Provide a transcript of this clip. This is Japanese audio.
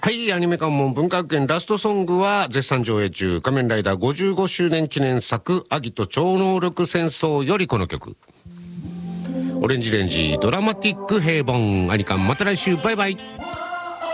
はい、アニメ関門文化学園ラストソングは絶賛上映中、仮面ライダー55周年記念作、アギト超能力戦争よりこの曲。オレンジレンジドラマティック平凡。アニカンまた来週、バイバイ。